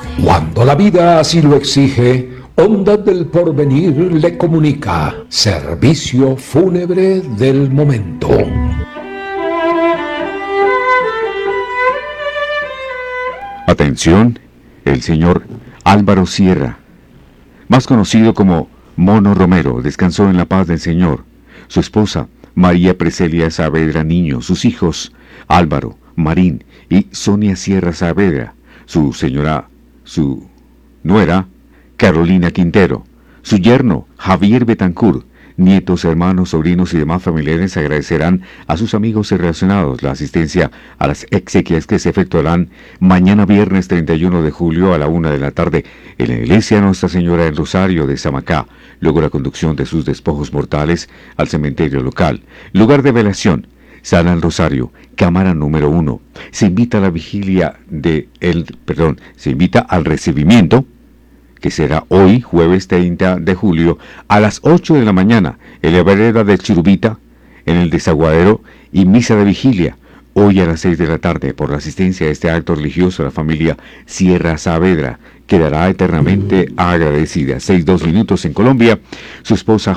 Cuando la vida así lo exige, Ondas del Porvenir le comunica servicio fúnebre del momento. Atención, el señor Álvaro Sierra, más conocido como Mono Romero, descansó en la paz del Señor. Su esposa, María Preselia Saavedra Niño, sus hijos, Álvaro, Marín y Sonia Sierra Saavedra, su nuera, Carolina Quintero, su yerno, Javier Betancourt, nietos, hermanos, sobrinos y demás familiares agradecerán a sus amigos y relacionados la asistencia a las exequias que se efectuarán mañana viernes 31 de julio a la 1 de la tarde en la iglesia Nuestra Señora del Rosario de Samacá, luego la conducción de sus despojos mortales al cementerio local. Lugar de velación: Sala del Rosario, cámara número 1. Se invita a la se invita al recibimiento, que será hoy, jueves 30 de julio, a las 8 de la mañana, en la vereda de Chirubita, en el Desaguadero, y misa de vigilia, hoy a las 6 de la tarde. Por la asistencia a este acto religioso, la familia Sierra Saavedra quedará eternamente agradecida. 6:02 minutos en Colombia. Su esposo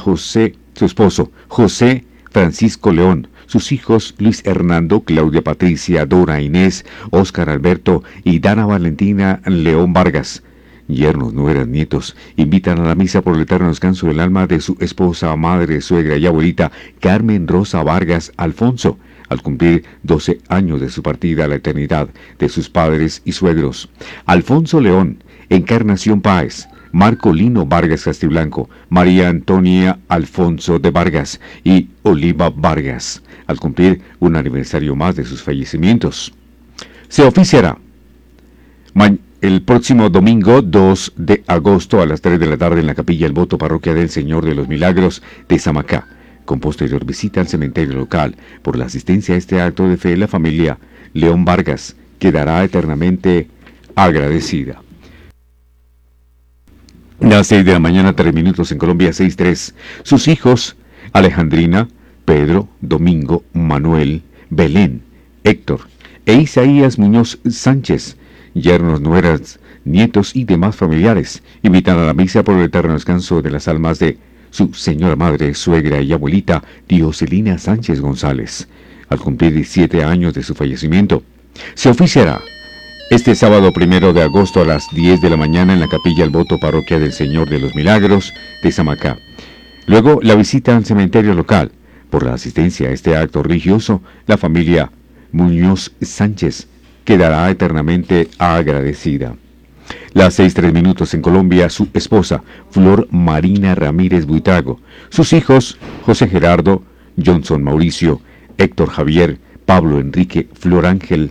José Francisco León, sus hijos Luis Hernando, Claudia Patricia, Dora Inés, Óscar Alberto y Dana Valentina León Vargas, yernos, nueras, nietos, invitan a la misa por el eterno descanso del alma de su esposa, madre, suegra y abuelita Carmen Rosa Vargas Alfonso, al cumplir 12 años de su partida a la eternidad, de sus padres y suegros, Alfonso León, Encarnación Páez, Marco Lino Vargas Castiblanco, María Antonia Alfonso de Vargas y Oliva Vargas, al cumplir un aniversario más de sus fallecimientos. Se oficiará el próximo domingo 2 de agosto a las 3 de la tarde en la capilla El Voto, parroquia del Señor de los Milagros de Samacá, con posterior visita al cementerio local. Por la asistencia a este acto de fe, la familia León Vargas quedará eternamente agradecida. Las 6 de la mañana, 3 minutos en Colombia, 6:03. Sus hijos, Alejandrina, Pedro, Domingo, Manuel, Belén, Héctor e Isaías Muñoz Sánchez, yernos, nueras, nietos y demás familiares, invitan a la misa por el eterno descanso de las almas de su señora madre, suegra y abuelita Dioselina Sánchez González, al cumplir 17 años de su fallecimiento. Se oficiará este sábado 1 de agosto a las 10 de la mañana en la capilla El Voto, parroquia del Señor de los Milagros de Samacá. Luego la visita al cementerio local. Por la asistencia a este acto religioso, la familia Muñoz Sánchez quedará eternamente agradecida. Las 6:03 minutos en Colombia. Su esposa, Flor Marina Ramírez Buitrago, sus hijos, José Gerardo, Johnson Mauricio, Héctor Javier, Pablo Enrique, Flor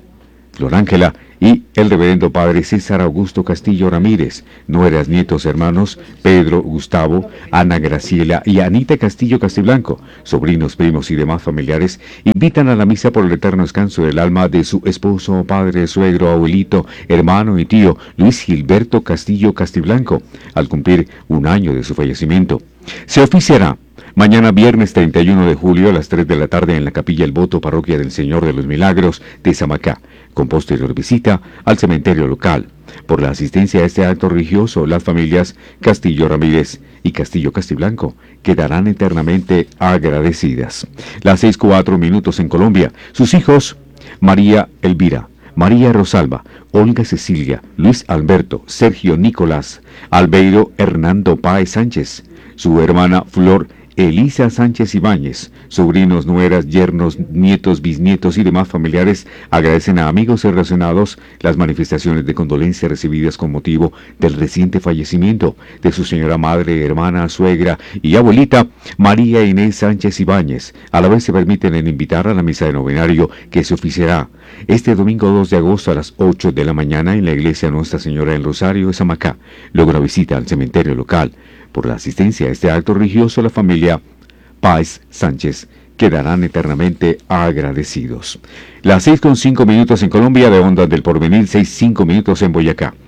Ángela y el reverendo padre César Augusto Castillo Ramírez, nueras, nietos, hermanos, Pedro, Gustavo, Ana Graciela y Anita Castillo Castiblanco, sobrinos, primos y demás familiares, invitan a la misa por el eterno descanso del alma de su esposo, padre, suegro, abuelito, hermano y tío, Luis Gilberto Castillo Castiblanco, al cumplir 1 año de su fallecimiento. Se oficiará mañana viernes 31 de julio a las 3 de la tarde en la capilla El Voto, parroquia del Señor de los Milagros de Samacá, con posterior visita al cementerio local. Por la asistencia a este acto religioso, las familias Castillo Ramírez y Castillo Castiblanco quedarán eternamente agradecidas. Las 6:04 minutos en Colombia. Sus hijos, María Elvira, María Rosalba, Olga Cecilia, Luis Alberto, Sergio Nicolás, Albeiro Hernando Páez Sánchez, su hermana Flor Elisa Sánchez Ibáñez, sobrinos, nueras, yernos, nietos, bisnietos y demás familiares agradecen a amigos y relacionados las manifestaciones de condolencia recibidas con motivo del reciente fallecimiento de su señora madre, hermana, suegra y abuelita María Inés Sánchez Ibáñez. A la vez se permiten invitar a la misa de novenario que se oficiará este domingo 2 de agosto a las 8 de la mañana en la iglesia Nuestra Señora del Rosario de Samacá, luego la visita al cementerio local. Por la asistencia a este acto religioso, la familia Páez Sánchez quedarán eternamente agradecidos. Las 6:05 minutos en Colombia, de Ondas del Porvenir, 6:05 minutos en Boyacá.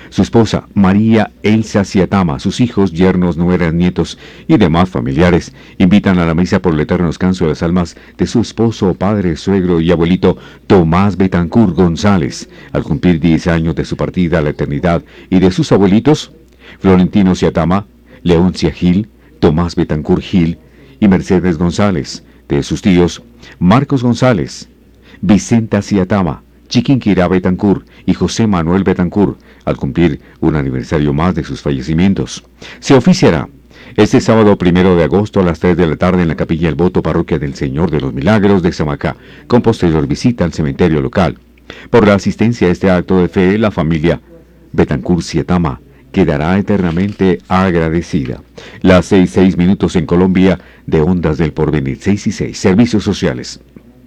su esposa María Elsa Ciatama, sus hijos, yernos, nueras, nietos y demás familiares invitan a la misa por el eterno descanso de las almas de su esposo, padre, suegro y abuelito Tomás Betancur González, al cumplir 10 años de su partida a la eternidad, y de sus abuelitos Florentino Ciatama, Leoncia Gil, Tomás Betancur Gil y Mercedes González, de sus tíos Marcos González, Vicenta Ciatama, Chiquinquirá Betancur y José Manuel Betancur, al cumplir un aniversario más de sus fallecimientos. Se oficiará este sábado 1 de agosto a las 3 de la tarde en la Capilla El Voto, Parroquia del Señor de los Milagros de Samacá, con posterior visita al cementerio local. Por la asistencia a este acto de fe, la familia Betancur Ciatama quedará eternamente agradecida. Las 6:06 en Colombia, de Ondas del Porvenir, 6:06, Servicios Sociales.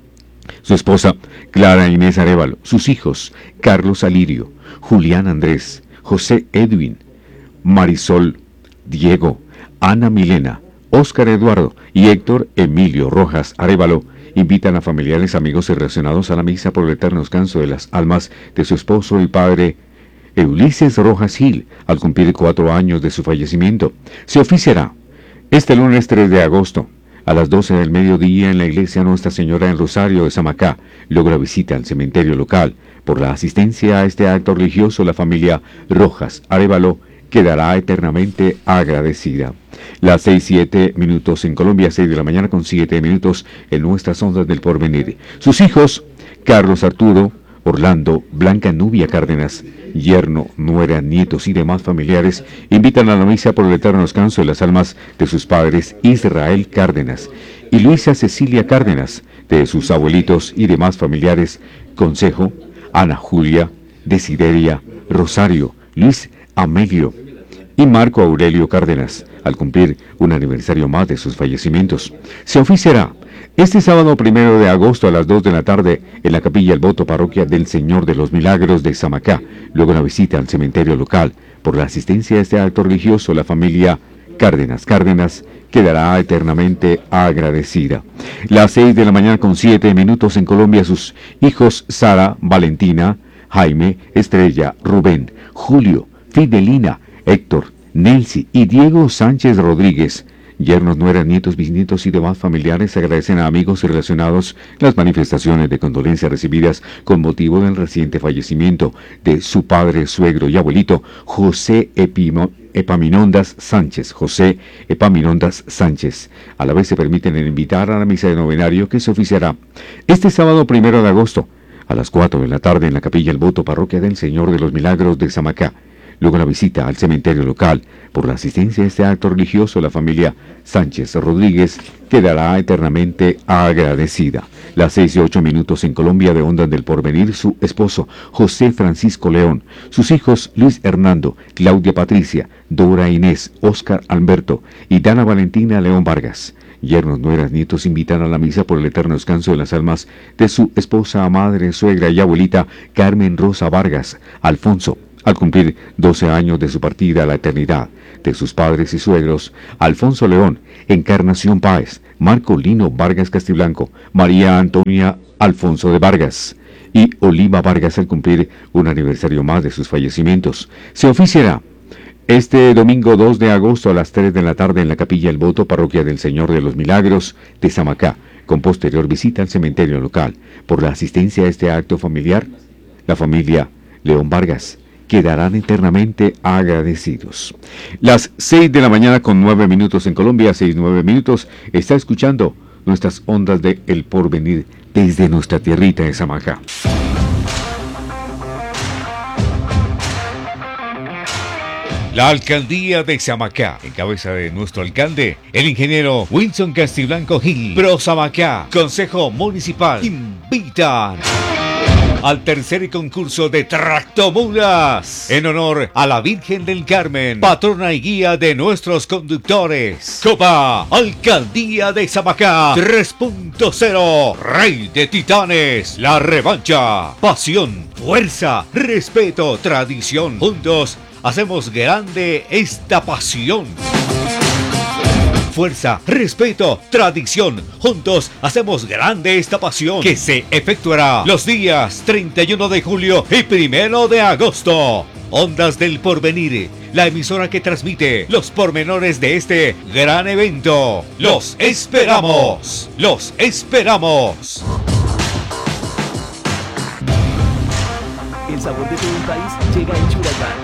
Su esposa, Clara Inés Arévalo, sus hijos, Carlos Alirio, Julián Andrés, José Edwin, Marisol Diego, Ana Milena, Óscar Eduardo y Héctor Emilio Rojas Arévalo invitan a familiares, amigos y relacionados a la misa por el eterno descanso de las almas de su esposo y padre Ulises Rojas Gil, al cumplir 4 años de su fallecimiento. Se oficiará este lunes 3 de agosto a las 12 del mediodía en la iglesia Nuestra Señora del Rosario de Samacá, luego la visita al cementerio local. Por la asistencia a este acto religioso, la familia Rojas Arévalo quedará eternamente agradecida. Las 6:07 en Colombia, 6 de la mañana con 7 minutos en nuestras ondas del porvenir. Sus hijos, Carlos Arturo, Orlando, Blanca Nubia Cárdenas, yerno, nuera, nietos y demás familiares invitan a la misa por el eterno descanso de las almas de sus padres Israel Cárdenas y Luisa Cecilia Cárdenas, de sus abuelitos y demás familiares Consejo, Ana Julia, Desideria, Rosario, Luis Amelio y Marco Aurelio Cárdenas, al cumplir un aniversario más de sus fallecimientos. Se oficiará este sábado 1 de agosto a las 2 de la tarde en la Capilla El Voto, Parroquia del Señor de los Milagros de Samacá, luego una visita al cementerio local. Por la asistencia a este acto religioso, la familia Cárdenas quedará eternamente agradecida. Las 6 de la mañana con 7 minutos en Colombia, sus hijos Sara, Valentina, Jaime, Estrella, Rubén, Julio, Fidelina, Héctor, Nelcy y Diego Sánchez Rodríguez, yernos, nueras, nietos, bisnietos y demás familiares agradecen a amigos y relacionados las manifestaciones de condolencia recibidas con motivo del reciente fallecimiento de su padre, suegro y abuelito, José Epaminondas Sánchez. A la vez se permiten invitar a la misa de novenario que se oficiará este sábado 1 de agosto a las 4 de la tarde en la Capilla El Voto, Parroquia del Señor de los Milagros de Samacá. Luego la visita al cementerio local. Por la asistencia a este acto religioso, la familia Sánchez Rodríguez quedará eternamente agradecida. Las 6:08 en Colombia, de Ondas del Porvenir, su esposo José Francisco León, sus hijos Luis Hernando, Claudia Patricia, Dora Inés, Óscar Alberto y Dana Valentina León Vargas. Yernos, nueras, nietos invitan a la misa por el eterno descanso de las almas de su esposa, madre, suegra y abuelita Carmen Rosa Vargas Alfonso, al cumplir 12 años de su partida a la eternidad, de sus padres y suegros, Alfonso León, Encarnación Páez, Marco Lino Vargas Castiblanco, María Antonia Alfonso de Vargas y Oliva Vargas, al cumplir un aniversario más de sus fallecimientos. Se oficiará este domingo 2 de agosto a las 3 de la tarde en la Capilla El Voto, Parroquia del Señor de los Milagros de Samacá, con posterior visita al cementerio local. Por la asistencia a este acto familiar, la familia León Vargas quedarán eternamente agradecidos. Las 6 de la mañana con 9 minutos en Colombia, 6:09, está escuchando nuestras ondas de El Porvenir desde nuestra tierrita de Samacá. La alcaldía de Samacá, en cabeza de nuestro alcalde, el ingeniero Wilson Castiblanco Gil, Pro Samacá, Consejo Municipal, invitan al tercer concurso de tractomulas en honor a la Virgen del Carmen, patrona y guía de nuestros conductores. Copa Alcaldía de Samacá 3.0, Rey de Titanes, la revancha, pasión, fuerza, respeto, tradición. Juntos hacemos grande esta pasión. Fuerza, respeto, tradición. Juntos hacemos grande esta pasión que se efectuará los días 31 de julio y 1 de agosto. Ondas del Porvenir, la emisora que transmite los pormenores de este gran evento. ¡Los esperamos! ¡Los esperamos! El sabor de todo un país llega en Churacán.